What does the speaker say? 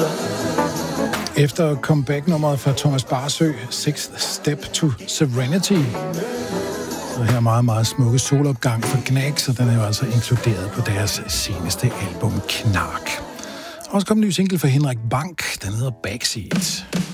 Efter comeback-nummeret fra Thomas Barsø, Sixth Step to Serenity. Og her meget, meget smukke solopgang for Gnags, og den er jo altså inkluderet på deres seneste album Knark. Og så kom en ny single for Henrik Bank, den hedder Backseat.